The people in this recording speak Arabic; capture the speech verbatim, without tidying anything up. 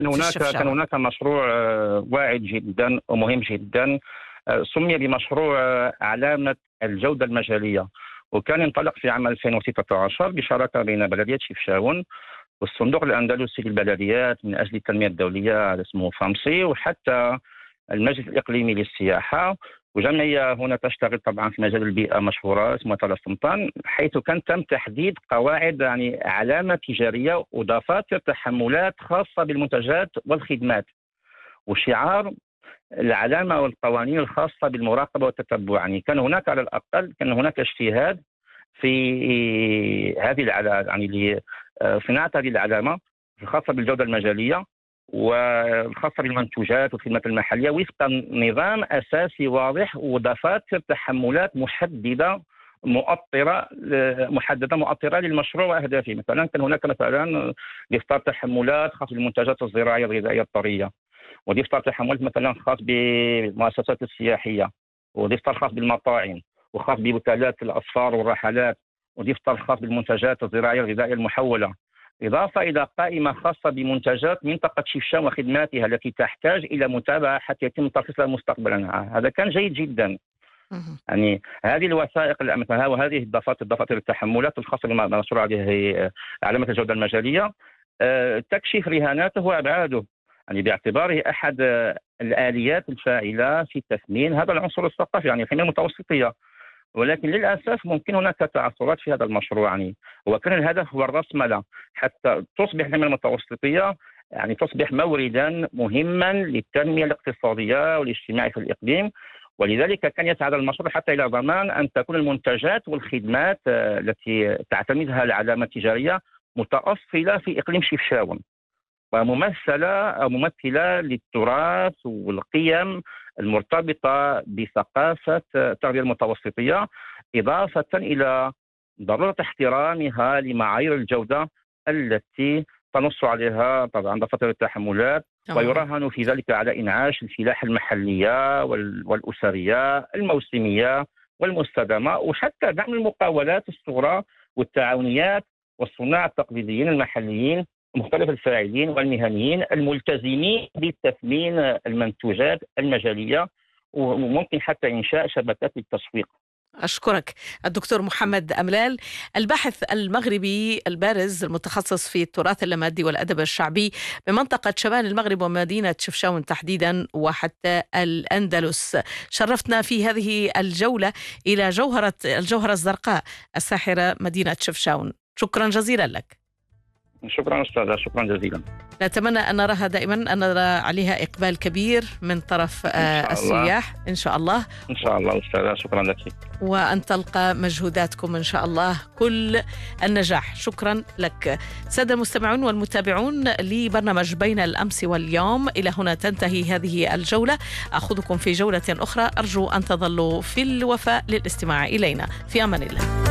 في هناك كان الشفشاون. هناك مشروع آه، واعد جدا ومهم جدا، آه، سمي بمشروع آه، علامة الجودة المجالية، وكان ينطلق في عام ألفين وستة عشر بشراكة بين بلدية شفشاون والصندوق الأندلسي للبلديات من أجل التنمية الدولية اسمه فامسي، وحتى المجلس الإقليمي للسياحة، وجمعية هنا تشتغل طبعا في مجال البيئة مشهورة اسمها تلا سلطان، حيث كان تم تحديد قواعد يعني علامة تجارية ودفاتر تحملات خاصة بالمنتجات والخدمات، وشعار العلامة والقوانين الخاصة بالمراقبة والتتبع. يعني كان هناك على الأقل كان هناك اجتهاد في هذه العلامة، يعني لصناعة هذه العلامة الخاصة بالجودة المجالية والخاصة بالمنتوجات والخدمات المحلية وفق نظام أساسي واضح ودفاتر تحملات محددة مؤطرة محددة مؤطرة للمشروع وأهدافه. مثلا كان هناك مثلا دفتر تحملات خاص بالمنتجات الزراعية الغذائية الطرية، ودفتر تحملات مثلا خاص بالمؤسسات السياحية، ودفتر خاص بالمطاعم، وخاص بوكالات الأسفار والرحلات، ودفتر خاص بالمنتجات الزراعية الغذائية المحولة، إضافة إلى قائمة خاصة بمنتجات منطقة شفشاون وخدماتها التي تحتاج إلى متابعة حتى يتم ترخيصها مستقبلا. هذا كان جيد جدا. مهم. يعني هذه الوثائق مثلا وهذه الدفاتر دفاتر التحملات الخاصة بما مشروع عليه علامة الجودة المجالية آه، تكشف رهاناته وأبعاده، يعني باعتباره أحد آه، الآليات الفاعلة في تثمين هذا العنصر الثقافي يعني الخدمة المتوسطية. ولكن للأسف ممكن هناك تعثرات في هذا المشروع، يعني وكان الهدف هو الرأسملة حتى تصبح الخدمة المتوسطية يعني تصبح موردا مهما للتنمية الاقتصادية والاجتماعية في الإقليم، ولذلك كان يسعى هذا المشروع حتى إلى ضمان أن تكون المنتجات والخدمات آه، التي تعتمدها العلامة التجارية متأصلة في إقليم شفشاون وممثلة أو ممثلة للتراث والقيم المرتبطة بثقافة التربية المتوسطية، إضافة إلى ضرورة احترامها لمعايير الجودة التي تنص عليها طبعا دفاتر التحملات، تمام. ويراهن في ذلك على إنعاش الفلاحة المحلية وال- والأسرية الموسمية والمستدامة، وحتى دعم المقاولات الصغرى والتعاونيات والصناع التقليديين المحليين مختلف الفاعلين والمهنيين الملتزمين بتثمين المنتوجات المجالية، وممكن حتى إنشاء شبكات للتسويق. أشكرك الدكتور محمد أملال، الباحث المغربي البارز المتخصص في التراث اللامادي والأدب الشعبي بمنطقة شمال المغرب ومدينة شفشاون تحديدا وحتى الأندلس. شرفتنا في هذه الجولة إلى جوهرة الجوهرة الزرقاء الساحرة مدينة شفشاون. شكرا جزيلا لك. شكرا أستاذة، شكرا جزيلا. نتمنى أن نراها دائما، أن نرى عليها إقبال كبير من طرف إن آه، شاء الله. السياح إن شاء الله، إن شاء الله أستاذة، شكرا لك. وأن تلقى مجهوداتكم إن شاء الله كل النجاح. شكرا لك. سادة المستمعون والمتابعون لبرنامج بين الأمس واليوم، إلى هنا تنتهي هذه الجولة. أخذكم في جولة أخرى، أرجو أن تظلوا في الوفاء للاستماع إلينا. في أمان الله.